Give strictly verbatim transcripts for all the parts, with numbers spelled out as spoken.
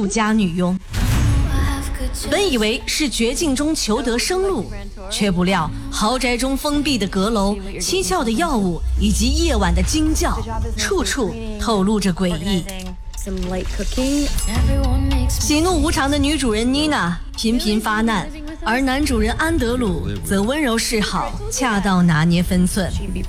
富家女佣。本以为是绝境中求得生路，却不料豪宅中封闭的阁楼、蹊跷的药物以及夜晚的惊叫，处处透露着诡异。喜怒无常的女主人妮娜频频发难，而男主人安德鲁则温柔示好，恰到拿捏分寸。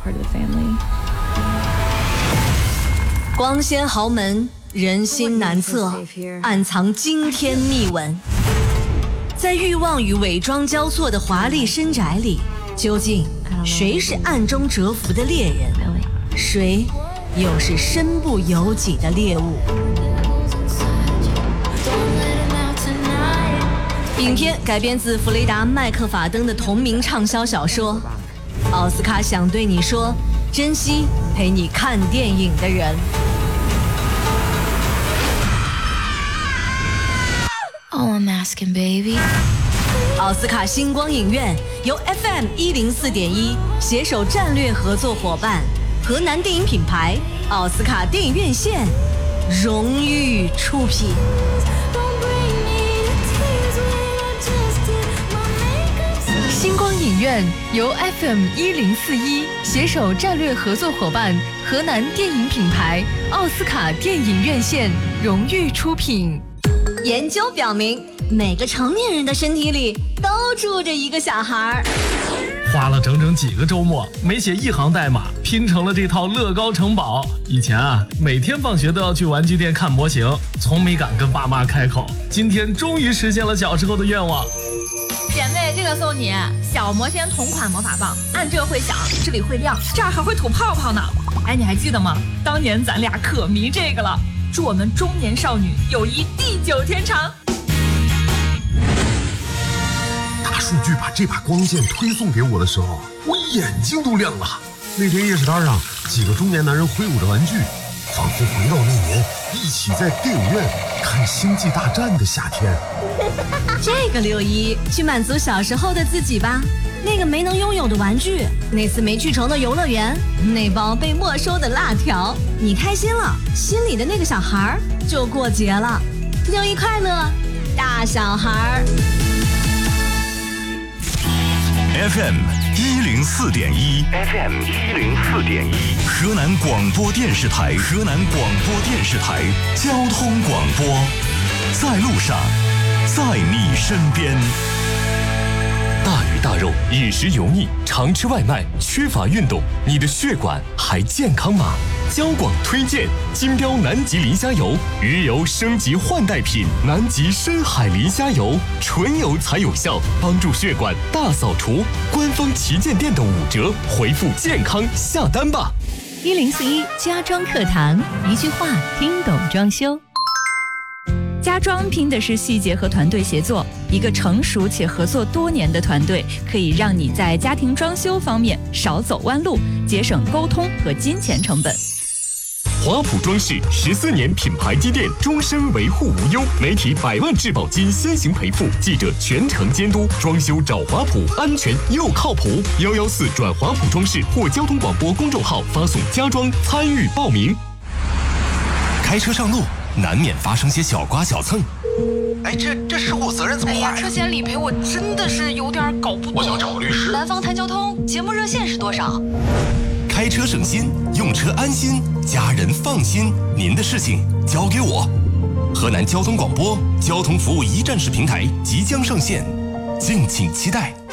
光鲜豪门，人心难测，暗藏惊天秘闻。在欲望与伪装交错的华丽深宅里，究竟谁是暗中蛰伏的猎人，谁又是身不由己的猎物？影片改编自弗雷达·麦克法登的同名畅销小说。奥斯卡想对你说，珍惜陪你看电影的人。 Oh, I'm asking, baby. 奥斯卡星光影院由 F M 一零四点一携手战略合作伙伴河南电影品牌奥斯卡电影院线荣誉出品。 星光影院由 F M 一零四一携手战略合作伙伴河南电影品牌奥斯卡电影院线荣誉出品。 研究表明，每个成年人的身体里都住着一个小孩。 花了整整几个周末，没写一行代码，拼成了这套乐高城堡。以前啊，每天放学都要去玩具店看模型，从没敢跟爸妈开口。今天终于实现了小时候的愿望。 姐妹，这个送你，小魔仙同款魔法棒，按这会响，这里会亮，这儿还会吐泡泡呢。哎，你还记得吗？当年咱俩可迷这个了。祝我们中年少女友谊地久天长。 大数据把这把光剑推送给我的时候，我眼睛都亮了。那天夜市摊上，几个中年男人挥舞着玩具，仿佛回到那年一起在电影院看《星际大战》的夏天。 这个六一去满足小时候的自己吧，那个没能拥有的玩具，那次没去成的游乐园，那包被没收的辣条，你开心了，心里的那个小孩就过节了。六一快乐，大小孩。 F M 一零四点一 ，F M 一零四点一，河南广播电视台，河南广播电视台交通广播，在路上，在你身边。 大鱼大肉，饮食油腻，常吃外卖，缺乏运动，你的血管还健康吗？交广推荐金标南极磷虾油，鱼油升级换代品，南极深海磷虾油，纯油才有效，帮助血管大扫除。官方旗舰店的五折，回复健康下单吧。 一零四一家装课堂，一句话听懂装修。家装拼的是细节和团队协作，一个成熟且合作多年的团队，可以让你在家庭装修方面少走弯路，节省沟通和金钱成本。 华普装饰十四年品牌积淀，终身维护无忧，媒体百万质保金先行赔付，记者全程监督，装修找华普，安全又靠谱。幺幺四转华普装饰或交通广播公众号发送家装参与报名。 开车上路难免发生些小刮小蹭， 哎，这这事故责任怎么划呀？ 哎呀，车险理赔我真的是有点搞不懂。 我想找个律师。 南方谈交通节目热线是多少？ 开车省心，用车安心，家人放心，您的事情交给我。河南交通广播交通服务一站式平台即将上线，敬请期待。